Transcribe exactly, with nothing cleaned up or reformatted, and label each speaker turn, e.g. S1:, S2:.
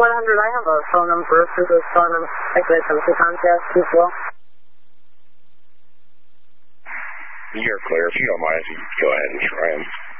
S1: one hundred, I have a phone number for the phone number. I could have some contest as well.
S2: You're clear. If you don't mind, go ahead and try them.